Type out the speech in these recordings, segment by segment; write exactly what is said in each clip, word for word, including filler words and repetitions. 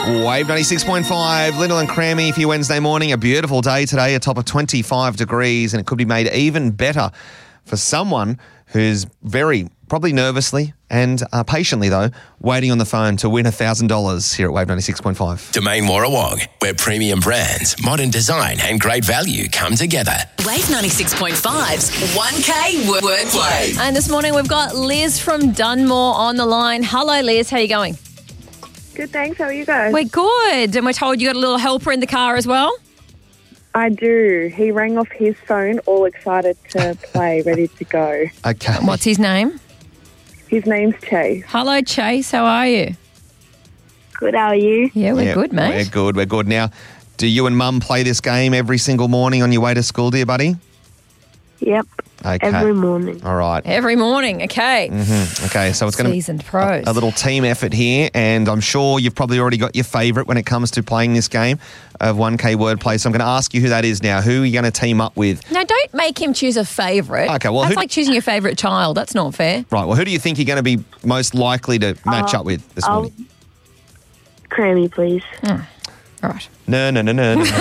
Wave ninety-six point five, Lyndall and Crammy for your Wednesday morning. A beautiful day today, a top of twenty-five degrees, and it could be made even better for someone who's very, probably nervously and uh, patiently, though, waiting on the phone to win one thousand dollars here at Wave ninety-six point five. Domain Warrawong, where premium brands, modern design and great value come together. Wave ninety-six point five's one K Wordplay. And this morning we've got Liz from Dunmore on the line. Hello, Liz. How are you going? Good, thanks. How are you guys? We're good. And we're told you got a little helper in the car as well? I do. He rang off his phone, all excited to play, ready to go. Okay. What's his name? His name's Chase. Hello, Chase. How are you? Good, how are you? Yeah, we're Yeah, good, mate. We're good, we're good. Now, do you and Mum play this game every single morning on your way to school, dear buddy? Yep, Okay. every morning. All right. Every morning. Okay. Mm-hmm. Okay, so it's going to be Seasoned pros. a little team effort here, and I'm sure you've probably already got your favourite when it comes to playing this game of one K Wordplay. So I'm going to ask you who that is now. Who are you going to team up with? No, don't make him choose a favourite. Okay, well, That's who- like choosing your favourite child. That's not fair. Right, well, who do you think you're going to be most likely to match Uh, up with this I'll- morning? Crammy, please. All right. No, no, no, no, no.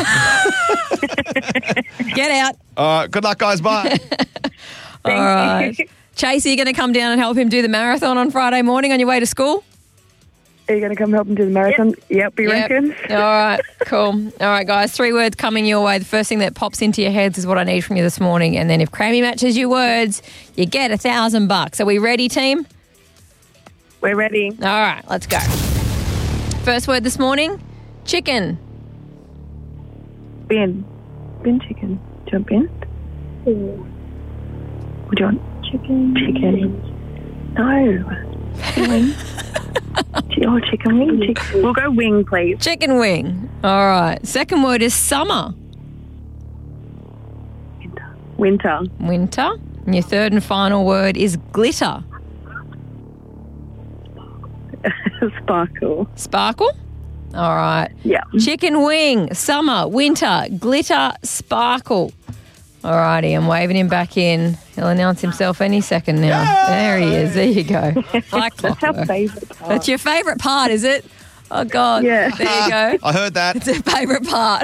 Get out. All right, good luck, guys. Bye. All right. Chase, are you going to come down and help him do the marathon on Friday morning on your way to school? Are you going to come help him do the marathon? Yep, you Yep. reckon? All right, cool. All right, guys, three words coming your way. The first thing that pops into your heads is what I need from you this morning. And then if Crammy matches your words, you get a thousand bucks. Are we ready, team? We're ready. All right, let's go. First word this morning, chicken. Bin. Bin chicken. Jump in. What do you want? Chicken. Chicken. No. Chicken wing. Chi- oh, chicken wing. Chicken. We'll go wing, please. Chicken wing. All right. Second word is summer. Winter. Winter. And your third and final word is glitter. Sparkle. Sparkle. All right. Yeah. Chicken wing, summer, winter, glitter, sparkle. All righty, I'm waving him back in. He'll announce himself any second now. There he is. There you go. Like That's our clockwork. favourite part. That's your favourite part, is it? Oh, God. Yeah. There you go. I heard that. It's your favourite part.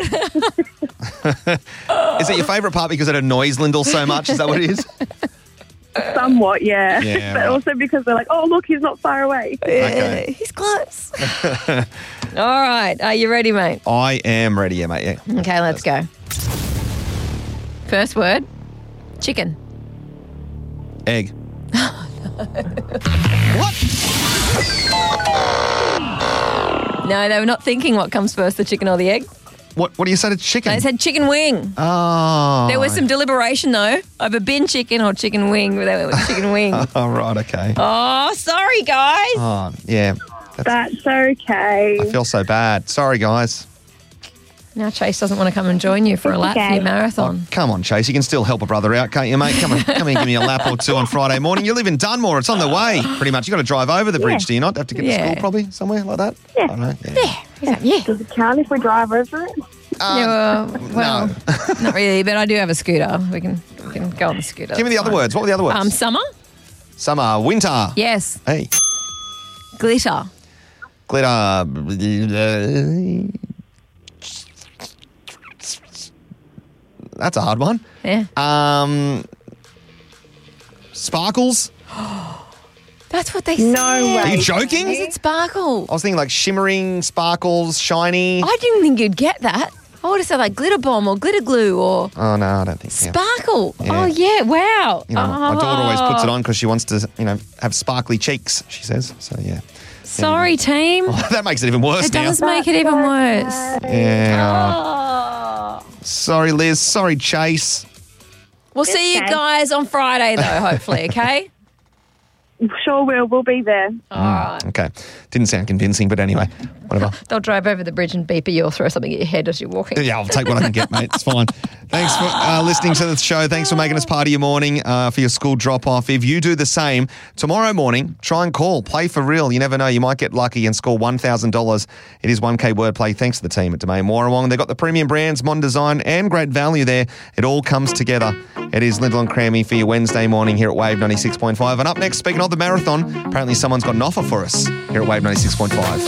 Is it your favourite part because it annoys Lyndall so much? Is that what it is? Somewhat, yeah. Yeah, but right. also because they're like, oh, look, he's not far away. Okay. He's close. All right. Are you ready, mate? I am ready, yeah, mate. Yeah. Okay, let's go. First word, chicken. Egg. No, they were not thinking what comes first, the chicken or the egg. What What do you say to chicken? They said chicken wing. Oh. There was some deliberation, though, over bin chicken or chicken wing. They went with chicken wing. Oh, right, okay. Oh, sorry, guys. Oh, yeah. That's, That's okay. I feel so bad. Sorry, guys. Now Chase doesn't want to come and join you for a lap for okay. your marathon. Come on, Chase. You can still help a brother out, can't you, mate? Come on, come and give me a lap or two on Friday morning. You live in Dunmore. It's on the way, pretty much. You've got to drive over the bridge, Yeah. do you not? Have to get Yeah. to school probably somewhere like that? Yeah. I don't know. Yeah. Yeah. Yeah. Does it count if we drive over it? Um, Yeah, well, well, no. not really, but I do have a scooter. We can we can go on the scooter. Give me the That's other fine. words. What were the other words? Um, summer, Summer, winter. yes. Hey. Glitter, Glitter. That's a hard one. yeah. Um, sparkles. That's what they No said. way. Are you joking? Is it sparkle? I was thinking like shimmering, sparkles, shiny. I didn't think you'd get that. I would have said like glitter bomb or glitter glue or Oh, no, I don't think so. sparkle. Yeah. Oh, yeah, wow. You know, my daughter always Oh. puts it on because she wants to, you know, have sparkly cheeks, she says. So, yeah. Sorry, team. That makes it even worse It now. does make it even worse. Yeah. Oh. Sorry, Liz. Sorry, Chase. We'll see you okay. guys on Friday, though, hopefully, okay? Sure will. We'll be there. All right. Okay. Didn't sound convincing, but anyway, whatever. They'll drive over the bridge and beep at you or throw something at your head as you're walking. Yeah, I'll take what I can get, mate. It's fine. Thanks for uh, listening to the show. Thanks for making us part of your morning uh, for your school drop-off. If you do the same, tomorrow morning, try and call. Play for real. You never know. You might get lucky and score one thousand dollars. It is one K Wordplay. Thanks to the team at Domain Warrawong. They've got the premium brands, modern design, and great value there. It all comes together. It is Lyndall and Crammy for your Wednesday morning here at Wave ninety-six point five. And up next, speaking of the marathon, apparently someone's got an offer for us here at Wave ninety-six point five.